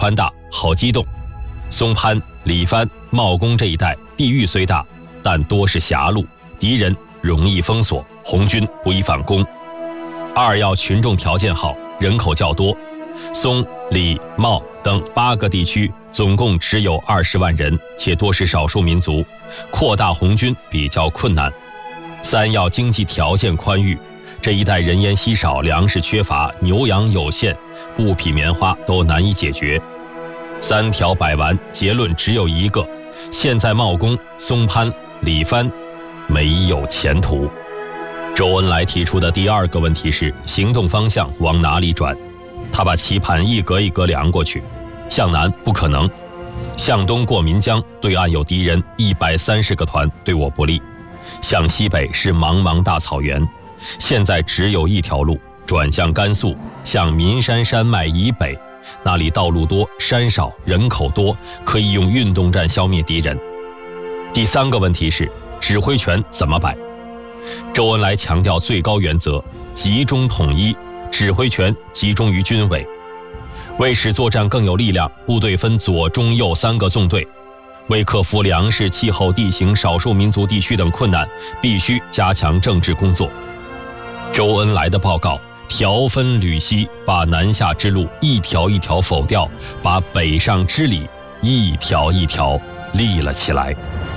宽大，好机动。松潘、李番、茂公这一带地域虽大，但多是狭路，敌人容易封锁，红军不易反攻。二要群众条件好，人口较多。松、李、茂等8个地区总共只有20万人，且多是少数民族，扩大红军比较困难。三要经济条件宽裕，这一带人烟稀少，粮食缺乏，牛羊有限，布匹棉花都难以解决。3条摆完，结论只有一个：现在茂公、松潘、李番没有前途。周恩来提出的第2个问题是行动方向往哪里转。他把棋盘一格一格量过去，向南不可能，向东过岷江，对岸有敌人130个团，对我不利。向西北是茫茫大草原，现在只有一条路，转向甘肃，向岷山山脉以北，那里道路多，山少，人口多，可以用运动战消灭敌人。第3个问题是指挥权怎么摆。周恩来强调最高原则，集中统一，指挥权集中于军委。为使作战更有力量，部队分左、中、右3个纵队。为克服粮食、气候、地形、少数民族地区等困难，必须加强政治工作。周恩来的报告条分缕析，把南下之路一条一条否掉，把北上之理一条一条立了起来。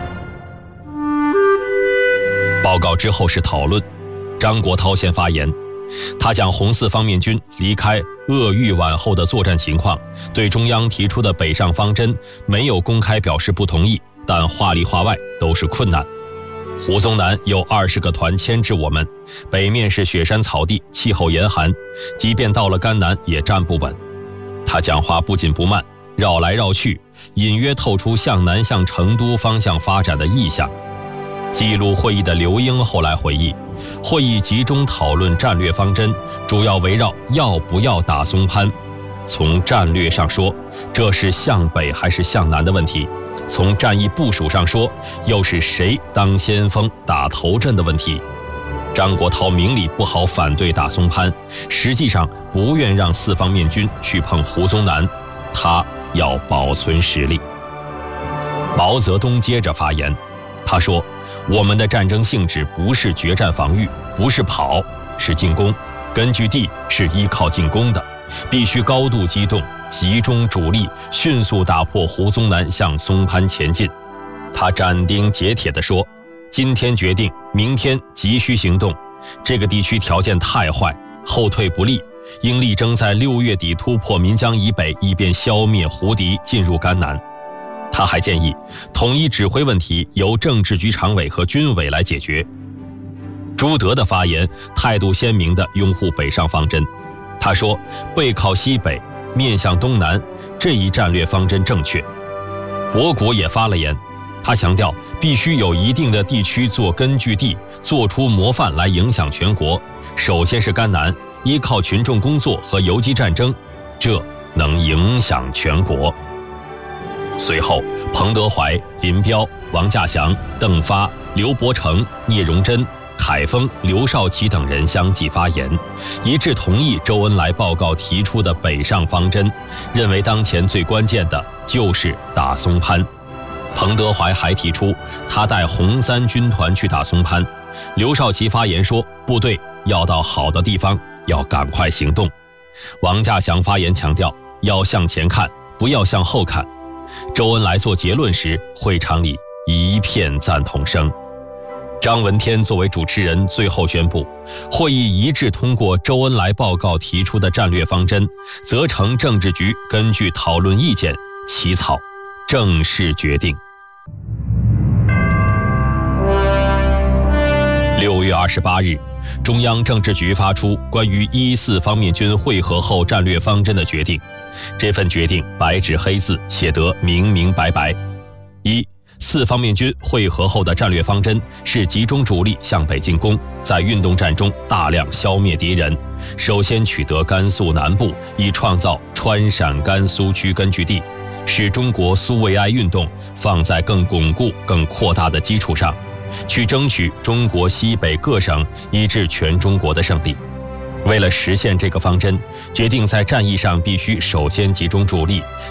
报告之后是讨论，张国焘先发言。他讲红四方面军离开鄂豫皖后的作战情况，对中央提出的北上方针没有公开表示不同意，但话里话外都是困难。胡宗南有20个团牵制我们，北面是雪山草地，气候严寒，即便到了甘南也站不稳。他讲话不紧不慢，绕来绕去，隐约透出向南向成都方向发展的意向。记录会议的刘英后来回忆，会议集中讨论战略方针，主要围绕要不要打松潘。从战略上说，这是向北还是向南的问题；从战役部署上说，又是谁当先锋打头阵的问题。张国焘明里不好反对打松潘，实际上不愿让四方面军去碰胡宗南，他要保存实力。毛泽东接着发言，他说，我们的战争性质不是决战防御，不是跑，是进攻，根据地是依靠进攻的，必须高度机动，集中主力，迅速打破胡宗南向松潘前进。他斩钉截铁地说，今天决定，明天急需行动，这个地区条件太坏，后退不利，应力争在6月底突破岷江以北，以便消灭胡敌，进入甘南。他还建议统一指挥问题由政治局常委和军委来解决。朱德的发言态度鲜明地拥护北上方针，他说，背靠西北，面向东南，这一战略方针正确。博古也发了言，他强调必须有一定的地区做根据地，做出模范来影响全国。首先是甘南，依靠群众工作和游击战争，这能影响全国。随后，彭德怀、林彪、王稼祥、邓发、刘伯承、聂荣臻、凯丰、刘少奇等人相继发言，一致同意周恩来报告提出的北上方针，认为当前最关键的就是打松潘。彭德怀还提出他带红三军团去打松潘。刘少奇发言说，部队要到好的地方，要赶快行动。王稼祥发言强调，要向前看，不要向后看。周恩来做结论时，会场里一片赞同声。张闻天作为主持人，最后宣布，会议一致通过周恩来报告提出的战略方针，责成政治局根据讨论意见起草，正式决定。6月28日，中央政治局发出关于1-4方面军会合后战略方针的决定。这份决定白纸黑字写得明明白白。4方面军会合后的战略方针是集中主力向北进攻，在运动战中大量消灭敌人，首先取得甘肃南部，以创造川陕甘苏区根据地，使中国苏维埃运动放在更巩固、更扩大的基础上，去争取中国西北各省以至全中国的胜利。为了实现这个方针，决定在战役上必须首先集中主力，